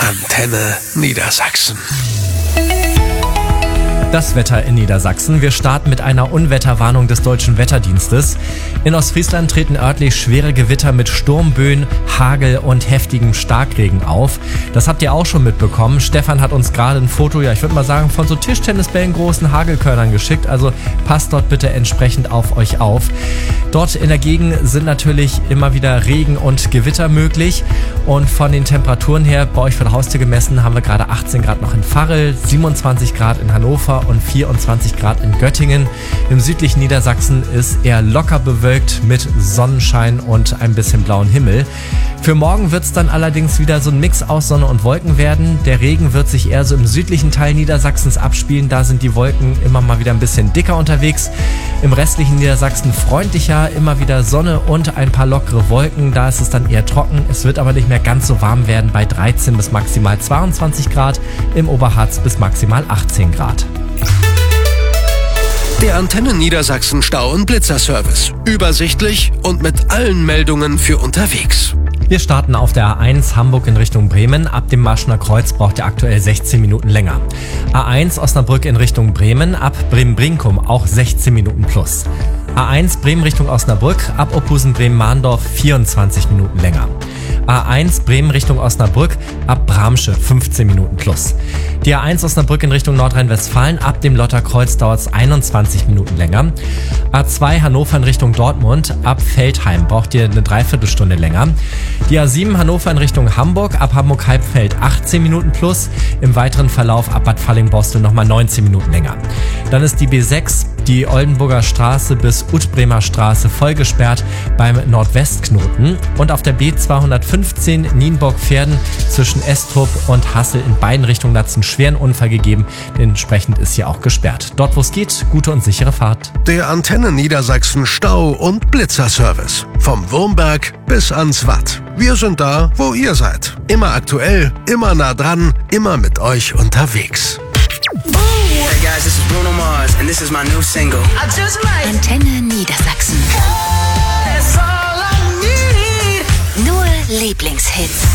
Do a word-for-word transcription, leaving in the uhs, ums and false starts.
Antenne Niedersachsen. Das Wetter in Niedersachsen. Wir starten mit einer Unwetterwarnung des Deutschen Wetterdienstes. In Ostfriesland treten örtlich schwere Gewitter mit Sturmböen, Hagel und heftigem Starkregen auf. Das habt ihr auch schon mitbekommen. Stefan hat uns gerade ein Foto, ja ich würde mal sagen, von so Tischtennisbällen großen Hagelkörnern geschickt. Also passt dort bitte entsprechend auf euch auf. Dort in der Gegend sind natürlich immer wieder Regen und Gewitter möglich. Und von den Temperaturen her, bei euch vor der Haustür gemessen, haben wir gerade achtzehn Grad noch in Varel, siebenundzwanzig Grad in Hannover und vierundzwanzig Grad in Göttingen. Im südlichen Niedersachsen ist eher locker bewölkt mit Sonnenschein und ein bisschen blauen Himmel. Für morgen wird es dann allerdings wieder so ein Mix aus Sonne und Wolken werden. Der Regen wird sich eher so im südlichen Teil Niedersachsens abspielen. Da sind die Wolken immer mal wieder ein bisschen dicker unterwegs. Im restlichen Niedersachsen freundlicher, immer wieder Sonne und ein paar lockere Wolken. Da ist es dann eher trocken. Es wird aber nicht mehr ganz so warm werden bei dreizehn bis maximal zweiundzwanzig Grad. Im Oberharz bis maximal achtzehn Grad. Der Antenne Niedersachsen Stau- und Blitzerservice. Übersichtlich und mit allen Meldungen für unterwegs. Wir starten auf der A eins Hamburg in Richtung Bremen. Ab dem Marschner Kreuz braucht ihr aktuell sechzehn Minuten länger. A eins Osnabrück in Richtung Bremen, ab Bremen-Brinkum auch sechzehn Minuten plus. A eins Bremen Richtung Osnabrück, ab Opusen-Bremen-Mahndorf vierundzwanzig Minuten länger. A eins Bremen Richtung Osnabrück, ab Bramsche fünfzehn Minuten plus. Die A eins Osnabrück in Richtung Nordrhein-Westfalen, ab dem Lotterkreuz dauert es einundzwanzig Minuten länger. A zwei Hannover in Richtung Dortmund, ab Veltheim braucht ihr eine Dreiviertelstunde länger. Die A sieben Hannover in Richtung Hamburg, ab Hamburg-Halbfeld achtzehn Minuten plus. Im weiteren Verlauf ab Bad Falling-Bostel nochmal neunzehn Minuten länger. Dann ist die B sechs, die Oldenburger Straße bis Utbremer Straße voll gesperrt beim Nordwestknoten. Und auf der B zweihundertfünfzehn Nienburg-Pferden zwischen Estrup und Hassel in beiden Richtungen hat es einen schweren Unfall gegeben. Entsprechend ist hier auch gesperrt. Dort, wo es geht, gute und sichere Fahrt. Der Antenne Niedersachsen Stau- und Blitzerservice. Vom Wurmberg bis ans Watt. Wir sind da, wo ihr seid. Immer aktuell, immer nah dran, immer mit euch unterwegs. Hey guys, this is Bruno Mars and this is my new single. I just might. Antenne Niedersachsen. That's all I need. Nur Lieblingshits.